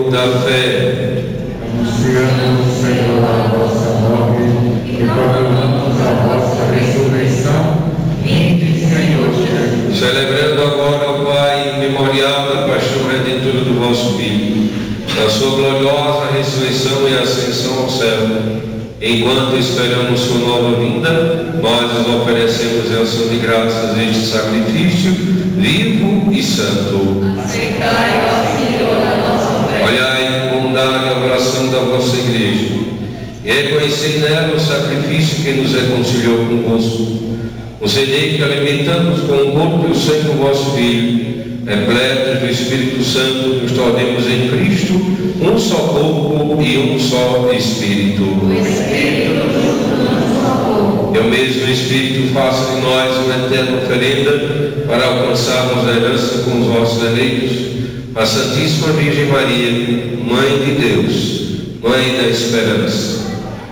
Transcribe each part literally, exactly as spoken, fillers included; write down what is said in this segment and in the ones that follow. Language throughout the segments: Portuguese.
da fé, anunciando, Senhor, a vossa morte e proclamamos a vossa ressurreição. Vinde, Senhor Jesus. celebrando agora, ó Pai, memorial da paixão redentora do vosso Filho, da sua gloriosa ressurreição e ascensão ao céu. Enquanto esperamos sua nova vinda, nós nos oferecemos em ação de graças este sacrifício vivo e santo. Aceitai, ó Senhor, a nossa oferta. Olhai com bondade a oração da vossa Igreja e reconhecei nela o sacrifício que nos reconciliou convosco. Concedei que, alimentando-nos com o corpo e o sangue do vosso Filho, repletos do Espírito Santo, nos tornemos em Cristo um só corpo e um só Espírito. O Espírito nos salvou. E o mesmo Espírito faça de nós uma eterna oferenda para alcançarmos a herança com os vossos eleitos. A Santíssima Virgem Maria, Mãe de Deus, Mãe da Esperança.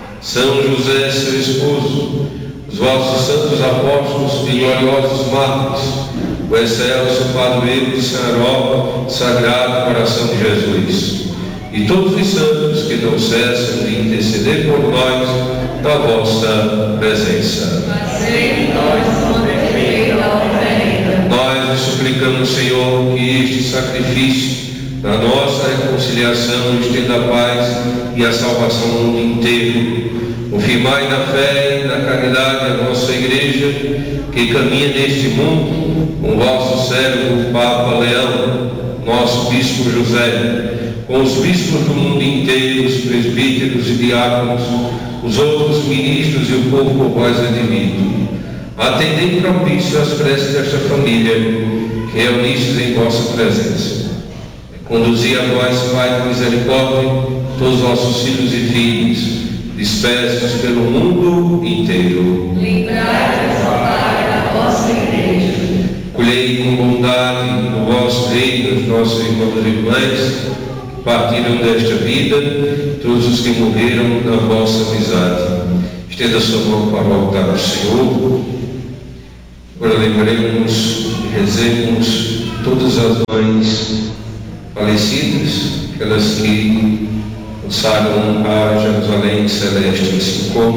São José, seu esposo, os vossos santos apóstolos e gloriosos mártires, o excelso padroeiro de São Herói, Sagrado Coração de Jesus, e todos os santos que não cessam de interceder por nós na vossa presença. Fazei de nós uma perfeita oferenda. Nós vos suplicamos, Senhor, que este sacrifício da nossa reconciliação estenda a paz e a salvação no mundo inteiro. Confirmai na fé e na caridade a vossa Igreja, que caminha neste mundo, com o vosso servo Papa Leão, nosso Bispo José, com os bispos do mundo inteiro, os presbíteros e diáconos, os outros ministros e o povo por vós redimido. Atendei propício às preces desta família, que reunistes em vossa presença. Conduzi a vós, Pai de misericórdia, todos os vossos filhos e filhas, dispersos pelo mundo inteiro. Livrai-nos, ó Pai, da vossa Igreja. Colhei com bondade no vosso reino os nossos irmãos e irmãs que partiram desta vida, todos os que morreram na vossa amizade. Estenda a sua mão para o altar do Senhor. Agora lembremos e rezemos todas as mães falecidas, aquelas que passaram a Jerusalém Celeste, assim como